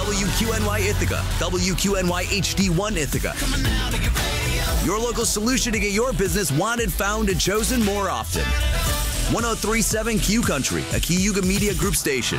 WQNY Ithaca, WQNY HD1 Ithaca. Your local solution to get your business wanted, found, and chosen more often. 103.7 Q Country, a Cayuga Media Group station.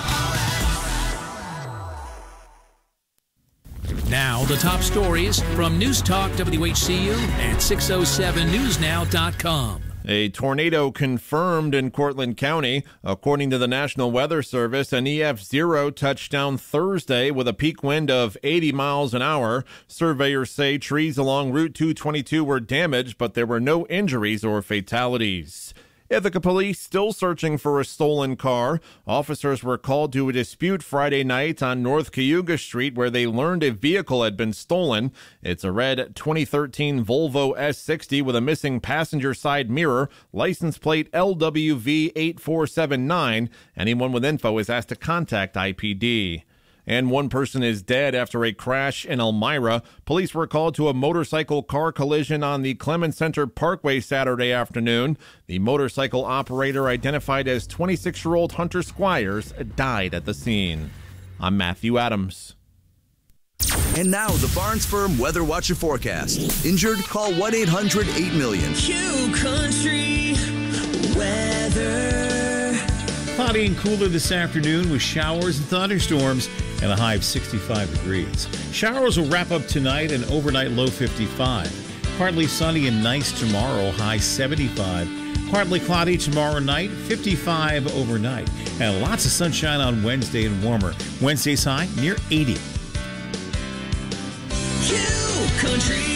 Now, the top stories from News Talk WHCU and 607newsnow.com. A tornado confirmed in Cortland County. According to the National Weather Service, an EF0 touched down Thursday with a peak wind of 80 miles an hour. Surveyors say trees along Route 222 were damaged, but there were no injuries or fatalities. Ithaca police still searching for a stolen car. Officers were called to a dispute Friday night on North Cayuga Street where they learned a vehicle had been stolen. It's a red 2013 Volvo S60 with a missing passenger side mirror, license plate LWV8479. Anyone with info is asked to contact IPD. And one person is dead after a crash in Elmira. Police were called to a motorcycle car collision on the Clemens Center Parkway Saturday afternoon. The motorcycle operator, identified as 26-year-old Hunter Squires, died at the scene. I'm Matthew Adams. And now the Barnes Firm Weather Watcher forecast. Injured? Call 1-800-8-million. Q Country weather. Cloudy and cooler this afternoon with showers and thunderstorms and a high of 65 degrees. Showers will wrap up tonight and overnight low 55. Partly sunny and nice tomorrow, high 75. Partly cloudy tomorrow night, 55 overnight. And lots of sunshine on Wednesday and warmer. Wednesday's high near 80. Q Country